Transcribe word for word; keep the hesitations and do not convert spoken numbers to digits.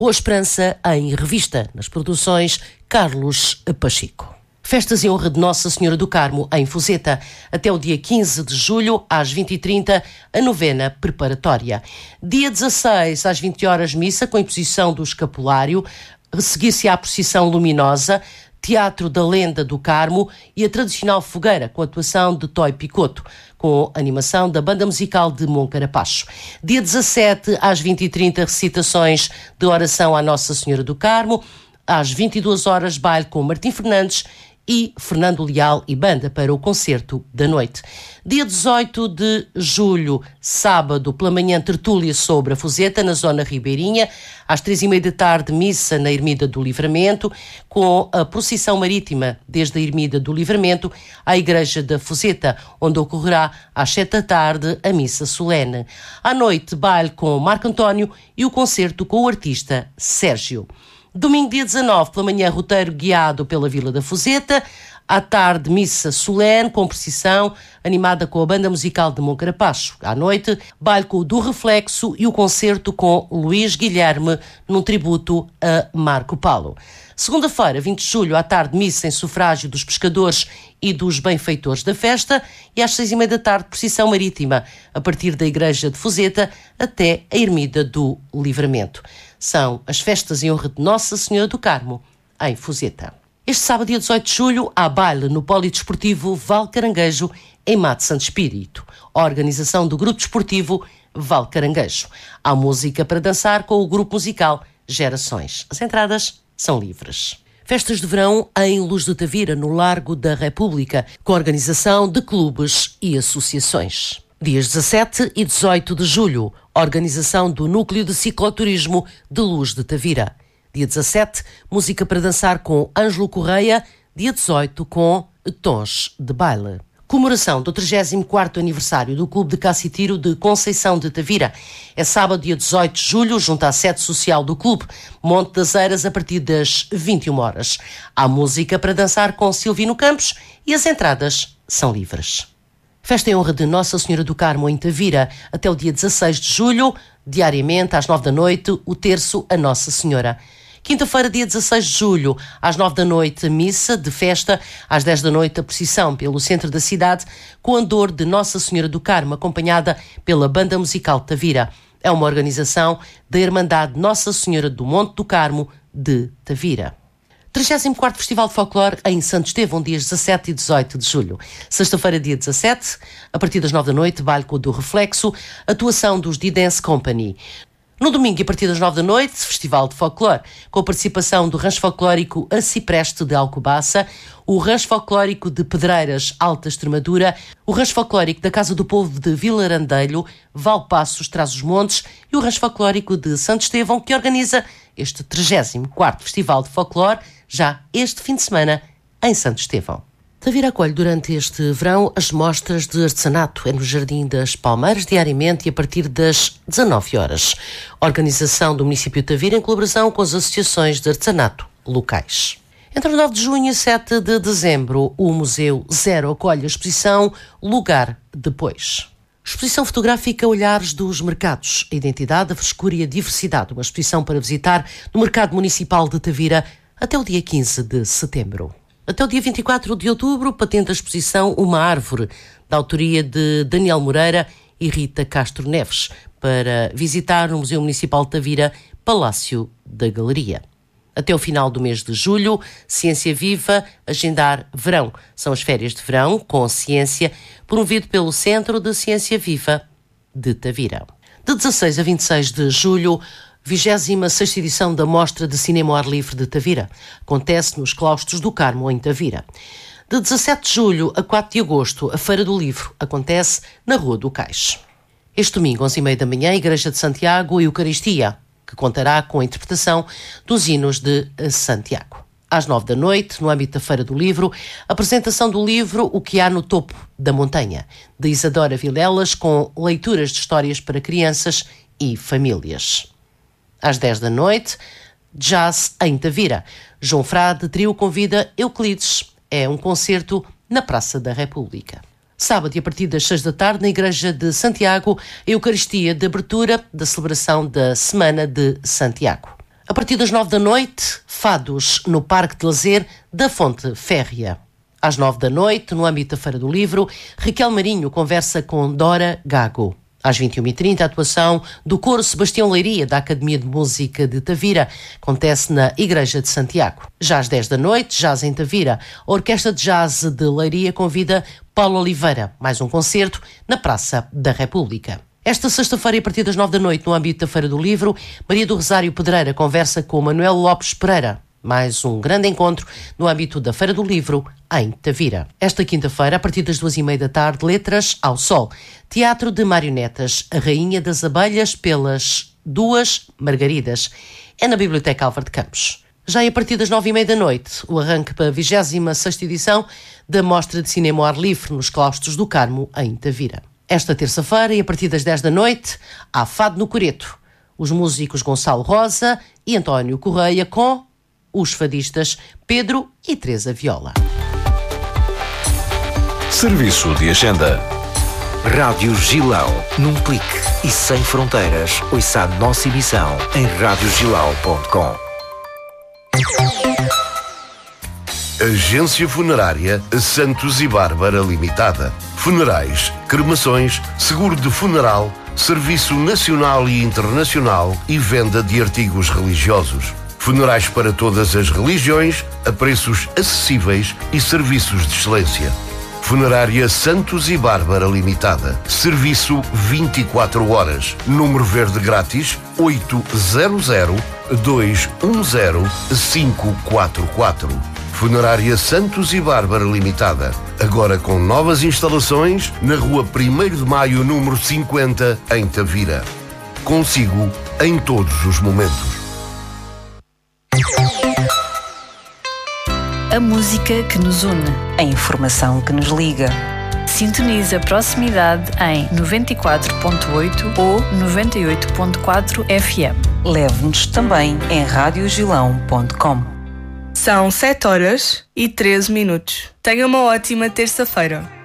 ou a Esperança em Revista, nas produções Carlos Pacheco. Festas em honra de Nossa Senhora do Carmo, em Fuzeta, até o dia quinze de julho, às vinte e trinta, a novena preparatória. Dia dezasseis, às vinte horas, missa com imposição do escapulário, seguir-se à procissão luminosa, Teatro da Lenda do Carmo e a tradicional fogueira com atuação de Toy Picoto, com animação da Banda Musical de Moncarapacho. Dia dezassete, às vinte e trinta, recitações de oração à Nossa Senhora do Carmo. Às vinte e duas horas, baile com Martim Fernandes e Fernando Leal e banda para o concerto da noite. Dia dezoito de julho, sábado, pela manhã, tertúlia sobre a Fuzeta, na zona ribeirinha. Às três e meia da tarde, missa na Ermida do Livramento, com a procissão marítima desde a Ermida do Livramento à Igreja da Fuzeta, onde ocorrerá às sete da tarde a missa solene. À noite, baile com Marco António e o concerto com o artista Sérgio. Domingo, dia dezanove, pela manhã, roteiro guiado pela Vila da Fuzeta. À tarde, missa solene, com procissão, animada com a Banda Musical de Moncarapacho. À noite, baile com o do Reflexo e o concerto com Luís Guilherme, num tributo a Marco Paulo. Segunda-feira, vinte de julho, à tarde, missa em sufrágio dos pescadores e dos benfeitores da festa. E às seis e meia da tarde, procissão marítima, a partir da Igreja de Fuzeta até a Ermida do Livramento. São as festas em honra de Nossa Senhora do Carmo, em Fuzeta. Este sábado, dia dezoito de julho, há baile no Polidesportivo Val Caranguejo, em Mate Santo Espírito. A organização do Grupo Desportivo Val Caranguejo. Há música para dançar com o grupo musical Gerações. As entradas são livres. Festas de verão em Luz de Tavira, no Largo da República, com a organização de clubes e associações. Dias dezassete e dezoito de julho, organização do Núcleo de Cicloturismo de Luz de Tavira. Dia dezassete, música para dançar com Ângelo Correia. Dia dezoito, com Tons de Baile. Comemoração do trigésimo quarto aniversário do Clube de Caça e Tiro de Conceição de Tavira. É sábado, dia dezoito de julho, junto à sede social do clube, Monte das Eiras, a partir das vinte e uma horas. Há música para dançar com Silvino Campos e as entradas são livres. Festa em honra de Nossa Senhora do Carmo, em Tavira, até o dia dezasseis de julho, diariamente, às nove da noite, o terço a Nossa Senhora. Quinta-feira, dia dezasseis de julho, às nove da noite, missa de festa. Às dez da noite, a procissão pelo centro da cidade, com andor de Nossa Senhora do Carmo, acompanhada pela Banda Musical de Tavira. É uma organização da Irmandade Nossa Senhora do Monte do Carmo de Tavira. trigésimo quarto Festival de Folclore em Santo Estevão, dias dezassete e dezoito de julho. Sexta-feira, dia dezassete, a partir das nove da noite, baile com o do Reflexo, atuação dos D-Dance Company. No domingo, e a partir das nove da noite, Festival de Folclore, com a participação do Rancho Folclórico A Cipreste de Alcobaça, o Rancho Folclórico de Pedreiras, Alta Extremadura, o Rancho Folclórico da Casa do Povo de Vilarandelho, Valpassos, Trás-os-Montes e o Rancho Folclórico de Santo Estevão, que organiza este trigésimo quarto Festival de Folclore, já este fim de semana, em Santo Estevão. Tavira acolhe durante este verão as mostras de artesanato. É no Jardim das Palmeiras, diariamente e a partir das dezanove horas. Organização do município de Tavira em colaboração com as associações de artesanato locais. Entre nove de junho e sete de dezembro, o Museu Zero acolhe a exposição Lugar Depois. Exposição fotográfica Olhares dos Mercados, a identidade, a frescura e a diversidade. Uma exposição para visitar no Mercado Municipal de Tavira até o dia quinze de setembro. Até o dia vinte e quatro de outubro, patente a exposição Uma Árvore, da autoria de Daniel Moreira e Rita Castro Neves, para visitar no Museu Municipal de Tavira, Palácio da Galeria. Até o final do mês de julho, Ciência Viva, agendar verão. São as férias de verão com ciência, promovido pelo Centro de Ciência Viva de Tavira. De dezasseis a vinte e seis de julho, vigésima sexta edição da Mostra de Cinema ao Ar Livre de Tavira. Acontece nos Claustros do Carmo, em Tavira. De dezassete de julho a quatro de agosto, a Feira do Livro acontece na Rua do Cais. Este domingo, onze e meia da manhã, a Igreja de Santiago e Eucaristia, que contará com a interpretação dos hinos de Santiago. Às nove da noite, no âmbito da Feira do Livro, a apresentação do livro O que há no topo da montanha, de Isadora Vilelas, com leituras de histórias para crianças e famílias. Às dez da noite, Jazz em Tavira. João Frade Trio convida Euclides. É um concerto na Praça da República. Sábado, e a partir das seis da tarde, na Igreja de Santiago, a Eucaristia de abertura da celebração da Semana de Santiago. A partir das nove da noite, fados no Parque de Lazer da Fonte Férrea. Às nove da noite, no âmbito da Feira do Livro, Raquel Marinho conversa com Dora Gago. Às vinte e uma e trinta, a atuação do Coro Sebastião Leiria, da Academia de Música de Tavira, acontece na Igreja de Santiago. Já às dez da noite, jazz em Tavira, a Orquestra de Jazz de Leiria convida Paulo Oliveira, mais um concerto na Praça da República. Esta sexta-feira, a partir das nove da noite, no âmbito da Feira do Livro, Maria do Rosário Pedreira conversa com Manuel Lopes Pereira. Mais um grande encontro no âmbito da Feira do Livro, em Tavira. Esta quinta-feira, a partir das duas e meia da tarde, Letras ao Sol. Teatro de marionetas, A Rainha das Abelhas pelas Duas Margaridas. É na Biblioteca Álvaro de Campos. Já a partir das nove e meia da noite, o arranque para a vigésima sexta edição da Mostra de Cinema ao Ar Livre nos Claustros do Carmo, em Tavira. Esta terça-feira, e a partir das dez da noite, há Fado no Coreto. Os músicos Gonçalo Rosa e António Correia com os fadistas Pedro e Teresa Viola. Serviço de agenda. Rádio Gilão, num clique e sem fronteiras. Ouça a nossa emissão em rádio gilão ponto com. Agência Funerária Santos e Bárbara Limitada. Funerais, cremações, seguro de funeral, serviço nacional e internacional e venda de artigos religiosos. Funerais para todas as religiões, a preços acessíveis e serviços de excelência. Funerária Santos e Bárbara Limitada. Serviço vinte e quatro horas. Número verde grátis oito zero zero, dois um zero, cinco quatro quatro. Funerária Santos e Bárbara Limitada. Agora com novas instalações na rua primeiro de maio, número cinquenta, em Tavira. Consigo em todos os momentos. A música que nos une. A informação que nos liga. Sintoniza a proximidade em noventa e quatro ponto oito ou noventa e oito ponto quatro F M. Leve-nos também em rádio gilão ponto com. São sete horas e treze minutos. Tenha uma ótima terça-feira.